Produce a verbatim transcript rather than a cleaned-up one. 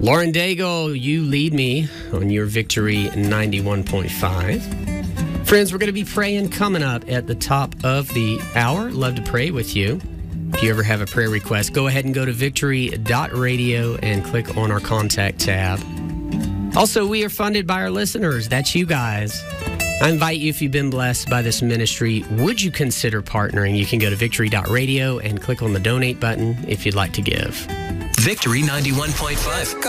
Lauren Daigle, you lead me on your Victory ninety-one point five. Friends, we're going to be praying coming up at the top of the hour. Love to pray with you. If you ever have a prayer request, go ahead and go to victory dot radio and click on our contact tab. Also, we are funded by our listeners. That's you guys. I invite you, if you've been blessed by this ministry, would you consider partnering? You can go to victory dot radio and click on the donate button if you'd like to give. Victory ninety-one point five.